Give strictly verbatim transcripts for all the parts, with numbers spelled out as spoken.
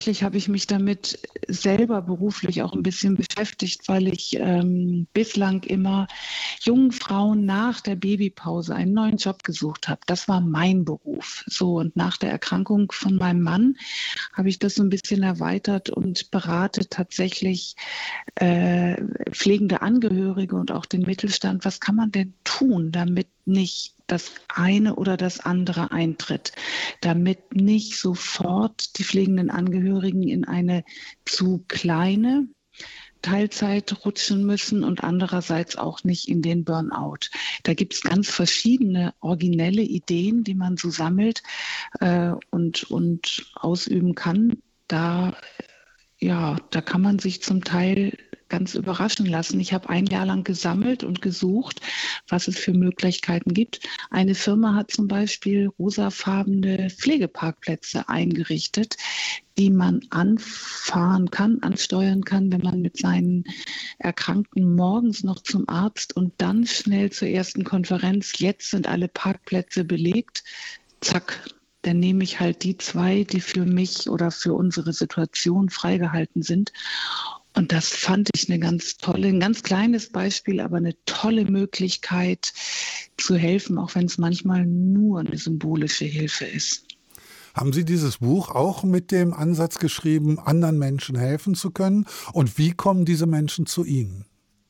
Tatsächlich habe ich mich damit selber beruflich auch ein bisschen beschäftigt, weil ich ähm, bislang immer jungen Frauen nach der Babypause einen neuen Job gesucht habe. Das war mein Beruf. So, und nach der Erkrankung von meinem Mann habe ich das so ein bisschen erweitert und berate tatsächlich äh, pflegende Angehörige und auch den Mittelstand. Was kann man denn tun, damit nicht das eine oder das andere eintritt, damit nicht sofort die pflegenden Angehörigen in eine zu kleine Teilzeit rutschen müssen und andererseits auch nicht in den Burnout. Da gibt es ganz verschiedene originelle Ideen, die man so sammelt äh, und, und ausüben kann. Da, ja, da kann man sich zum Teil ganz überraschen lassen. Ich habe ein Jahr lang gesammelt und gesucht, was es für Möglichkeiten gibt. Eine Firma hat zum Beispiel rosafarbene Pflegeparkplätze eingerichtet, die man anfahren kann, ansteuern kann, wenn man mit seinen Erkrankten morgens noch zum Arzt und dann schnell zur ersten Konferenz. Jetzt sind alle Parkplätze belegt. Zack. Dann nehme ich halt die zwei, die für mich oder für unsere Situation freigehalten sind. Und das fand ich eine ganz tolle, ein ganz kleines Beispiel, aber eine tolle Möglichkeit zu helfen, auch wenn es manchmal nur eine symbolische Hilfe ist. Haben Sie dieses Buch auch mit dem Ansatz geschrieben, anderen Menschen helfen zu können? Und wie kommen diese Menschen zu Ihnen?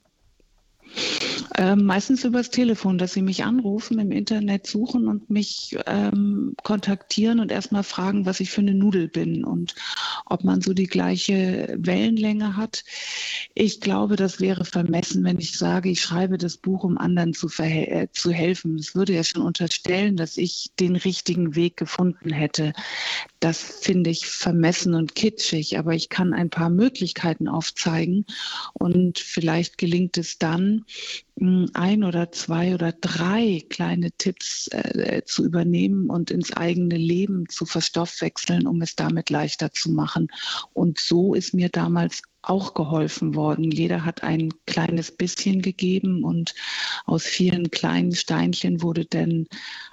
Ähm, meistens übers Telefon, dass sie mich anrufen, im Internet suchen und mich ähm, kontaktieren und erstmal fragen, was ich für eine Nudel bin und ob man so die gleiche Wellenlänge hat. Ich glaube, das wäre vermessen, wenn ich sage, ich schreibe das Buch, um anderen zu, verhe- äh, zu helfen. Das würde ja schon unterstellen, dass ich den richtigen Weg gefunden hätte. Das finde ich vermessen und kitschig, aber ich kann ein paar Möglichkeiten aufzeigen und vielleicht gelingt es dann, ein oder zwei oder drei kleine Tipps äh, zu übernehmen und ins eigene Leben zu verstoffwechseln, um es damit leichter zu machen. Und so ist mir damals auch geholfen worden. Jeder hat ein kleines bisschen gegeben und aus vielen kleinen Steinchen wurde dann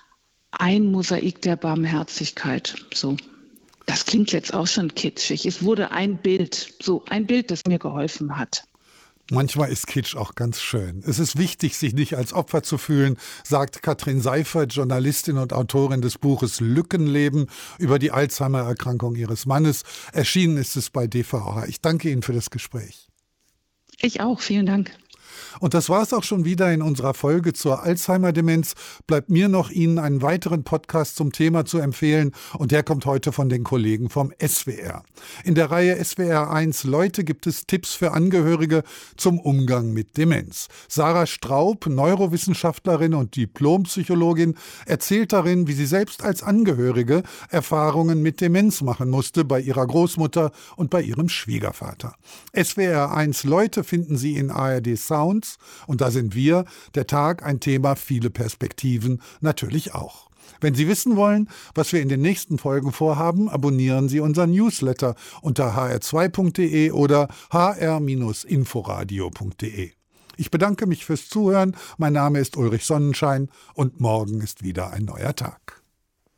ein Mosaik der Barmherzigkeit. So. Das klingt jetzt auch schon kitschig. Es wurde ein Bild, so ein Bild, das mir geholfen hat. Manchmal ist Kitsch auch ganz schön. Es ist wichtig, sich nicht als Opfer zu fühlen, sagt Katrin Seifert, Journalistin und Autorin des Buches Lückenleben über die Alzheimer-Erkrankung ihres Mannes. Erschienen ist es bei D V H. Ich danke Ihnen für das Gespräch. Ich auch, vielen Dank. Und das war es auch schon wieder in unserer Folge zur Alzheimer-Demenz. Bleibt mir noch, Ihnen einen weiteren Podcast zum Thema zu empfehlen. Und der kommt heute von den Kollegen vom S W R. In der Reihe S W R eins Leute gibt es Tipps für Angehörige zum Umgang mit Demenz. Sarah Straub, Neurowissenschaftlerin und Diplompsychologin, erzählt darin, wie sie selbst als Angehörige Erfahrungen mit Demenz machen musste bei ihrer Großmutter und bei ihrem Schwiegervater. S W R eins Leute finden Sie in A R D Sounds. Und da sind wir, der Tag, ein Thema, viele Perspektiven natürlich auch. Wenn Sie wissen wollen, was wir in den nächsten Folgen vorhaben, abonnieren Sie unseren Newsletter unter h r zwei punkt d e oder h r inforadio punkt d e. Ich bedanke mich fürs Zuhören. Mein Name ist Ulrich Sonnenschein und morgen ist wieder ein neuer Tag.